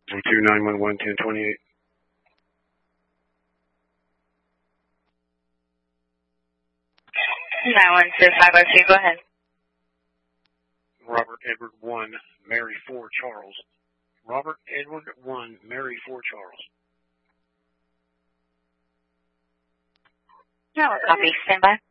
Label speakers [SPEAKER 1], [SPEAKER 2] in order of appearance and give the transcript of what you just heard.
[SPEAKER 1] 911 1028.
[SPEAKER 2] Nine 502, go ahead.
[SPEAKER 1] Robert Edward 1, Mary 4, Charles. Robert Edward 1, Mary 4, Charles.
[SPEAKER 2] No, copy. Stand by.